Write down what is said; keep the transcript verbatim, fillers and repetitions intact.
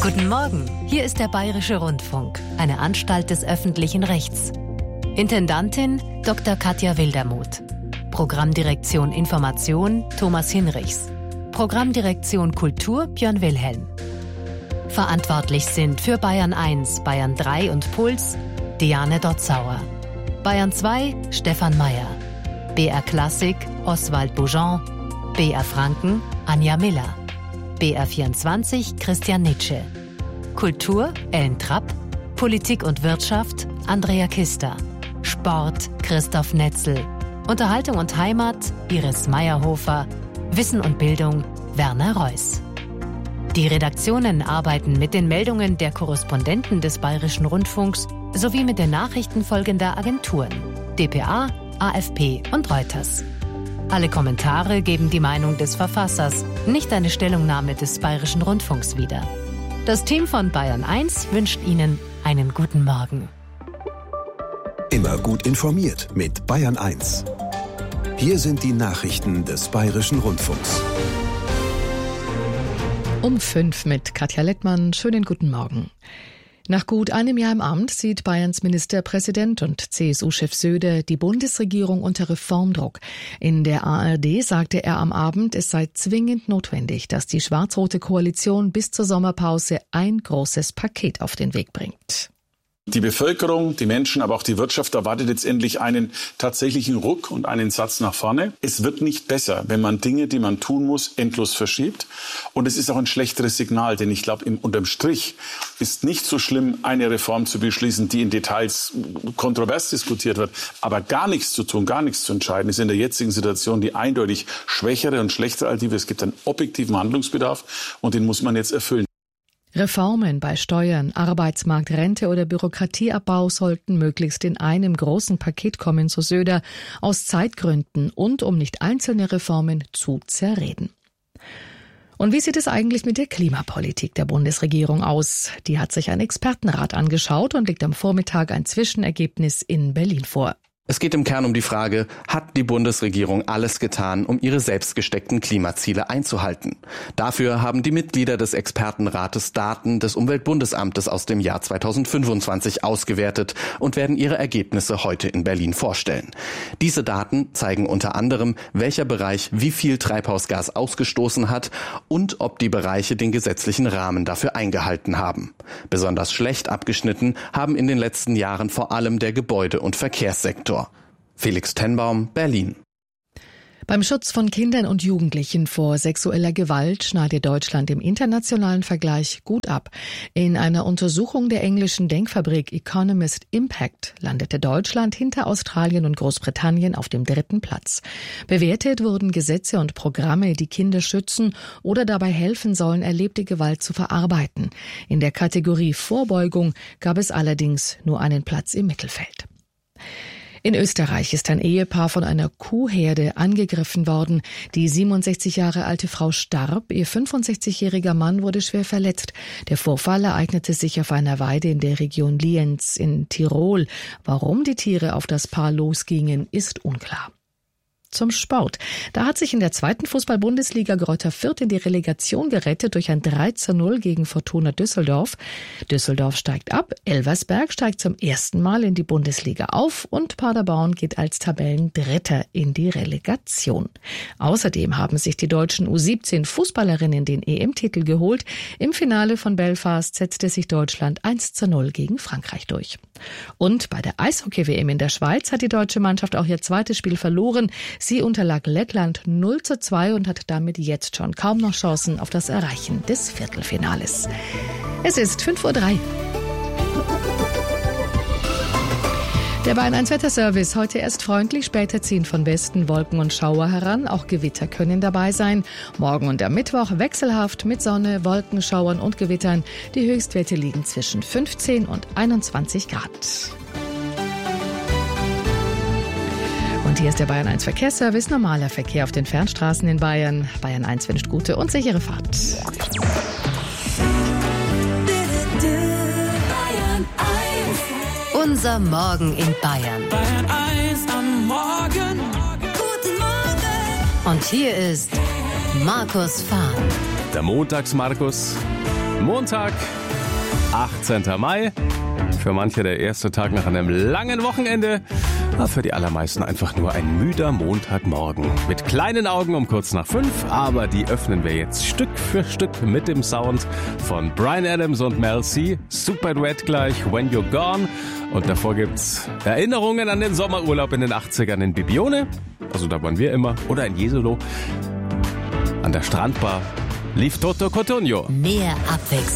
Guten Morgen, hier ist der Bayerische Rundfunk, eine Anstalt des öffentlichen Rechts. Intendantin Doktor Katja Wildermuth. Programmdirektion Information Thomas Hinrichs. Programmdirektion Kultur Björn Wilhelm. Verantwortlich sind für Bayern eins, Bayern drei und Puls Diane Dotzauer. Bayern zwei Stefan Mayer. B R Klassik Oswald Boujon. B R Franken Anja Miller. B R vierundzwanzig Christian Nitsche. Kultur Ellen Trapp. Politik und Wirtschaft Andrea Kister. Sport Christoph Netzel. Unterhaltung und Heimat Iris Meyerhofer. Wissen und Bildung Werner Reuss. Die Redaktionen arbeiten mit den Meldungen der Korrespondenten des Bayerischen Rundfunks sowie mit den Nachrichten folgender Agenturen: D P A, A F P und Reuters. Alle Kommentare geben die Meinung des Verfassers, nicht eine Stellungnahme des Bayerischen Rundfunks wider. Das Team von Bayern eins wünscht Ihnen einen guten Morgen. Immer gut informiert mit Bayern eins. Hier sind die Nachrichten des Bayerischen Rundfunks. Um fünf mit Katja Lettmann. Schönen guten Morgen. Nach gut einem Jahr im Amt sieht Bayerns Ministerpräsident und C S U-Chef Söder die Bundesregierung unter Reformdruck. In der A R D sagte er am Abend, es sei zwingend notwendig, dass die schwarz-rote Koalition bis zur Sommerpause ein großes Paket auf den Weg bringt. Die Bevölkerung, die Menschen, aber auch die Wirtschaft erwartet jetzt endlich einen tatsächlichen Ruck und einen Satz nach vorne. Es wird nicht besser, wenn man Dinge, die man tun muss, endlos verschiebt. Und es ist auch ein schlechteres Signal, denn ich glaube, unterm Strich ist nicht so schlimm, eine Reform zu beschließen, die in Details kontrovers diskutiert wird. Aber gar nichts zu tun, gar nichts zu entscheiden, ist in der jetzigen Situation die eindeutig schwächere und schlechtere Alternative. Es gibt einen objektiven Handlungsbedarf und den muss man jetzt erfüllen. Reformen bei Steuern, Arbeitsmarkt, Rente oder Bürokratieabbau sollten möglichst in einem großen Paket kommen, so Söder, aus Zeitgründen und um nicht einzelne Reformen zu zerreden. Und wie sieht es eigentlich mit der Klimapolitik der Bundesregierung aus? Die hat sich ein Expertenrat angeschaut und legt am Vormittag ein Zwischenergebnis in Berlin vor. Es geht im Kern um die Frage, hat die Bundesregierung alles getan, um ihre selbst gesteckten Klimaziele einzuhalten? Dafür haben die Mitglieder des Expertenrates Daten des Umweltbundesamtes aus dem Jahr zweitausendfünfundzwanzig ausgewertet und werden ihre Ergebnisse heute in Berlin vorstellen. Diese Daten zeigen unter anderem, welcher Bereich wie viel Treibhausgas ausgestoßen hat und ob die Bereiche den gesetzlichen Rahmen dafür eingehalten haben. Besonders schlecht abgeschnitten haben in den letzten Jahren vor allem der Gebäude- und Verkehrssektor. Felix Tenbaum, Berlin. Beim Schutz von Kindern und Jugendlichen vor sexueller Gewalt schneidet Deutschland im internationalen Vergleich gut ab. In einer Untersuchung der englischen Denkfabrik Economist Impact landete Deutschland hinter Australien und Großbritannien auf dem dritten Platz. Bewertet wurden Gesetze und Programme, die Kinder schützen oder dabei helfen sollen, erlebte Gewalt zu verarbeiten. In der Kategorie Vorbeugung gab es allerdings nur einen Platz im Mittelfeld. In Österreich ist ein Ehepaar von einer Kuhherde angegriffen worden. Die siebenundsechzig Jahre alte Frau starb, ihr fünfundsechzigjähriger Mann wurde schwer verletzt. Der Vorfall ereignete sich auf einer Weide in der Region Lienz in Tirol. Warum die Tiere auf das Paar losgingen, ist unklar. Zum Sport. Da hat sich in der zweiten Fußball-Bundesliga Greuther Fürth in die Relegation gerettet durch ein drei zu null gegen Fortuna Düsseldorf. Düsseldorf steigt ab, Elversberg steigt zum ersten Mal in die Bundesliga auf und Paderborn geht als Tabellendritter in die Relegation. Außerdem haben sich die deutschen U siebzehn Fußballerinnen den E M-Titel geholt. Im Finale von Belfast setzte sich Deutschland eins zu null gegen Frankreich durch. Und bei der Eishockey-W M in der Schweiz hat die deutsche Mannschaft auch ihr zweites Spiel verloren. Sie unterlag Lettland null zu zwei und hat damit jetzt schon kaum noch Chancen auf das Erreichen des Viertelfinales. Es ist fünf Uhr drei. Der Bayern eins Wetterservice. Heute erst freundlich, später ziehen von Westen Wolken und Schauer heran. Auch Gewitter können dabei sein. Morgen und am Mittwoch wechselhaft mit Sonne, Wolken, Schauern und Gewittern. Die Höchstwerte liegen zwischen fünfzehn und einundzwanzig Grad. Und hier ist der Bayern eins Verkehrsservice. Normaler Verkehr auf den Fernstraßen in Bayern. Bayern eins wünscht gute und sichere Fahrt. Unser Morgen in Bayern. Bayern eins am Morgen. Guten Morgen. Und hier ist Markus Fahr. Der Montags-Markus. Montag, achtzehnter Mai. Für manche der erste Tag nach einem langen Wochenende. Für die allermeisten einfach nur ein müder Montagmorgen. Mit kleinen Augen um kurz nach fünf, aber die öffnen wir jetzt Stück für Stück mit dem Sound von Bryan Adams und Mel C. Super Duett gleich, When You're Gone. Und davor gibt's Erinnerungen an den Sommerurlaub in den achtzigern in Bibione. Also da waren wir immer. Oder in Jesolo. An der Strandbar lief Toto Cotugno. Mehr Abwechslung.